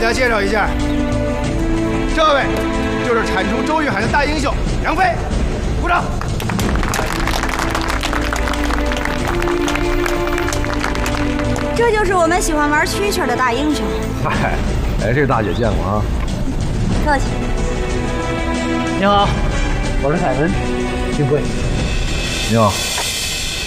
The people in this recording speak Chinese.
家介绍一下，这位就是铲除周玉菡的大英雄杨飞，鼓掌。 这就是我们喜欢玩蛐蛐的大英雄。 嗨，哎，这个大姐见过啊。 客气。 你好，我是凯文，幸会。 你好。